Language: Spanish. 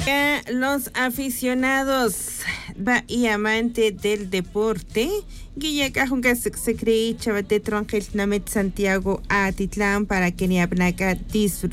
Los aficionados y amantes del deporte, Guillacajunga se cree Chavate Tronjel Namet Santiago Atitlán para que ni abnaca disfruten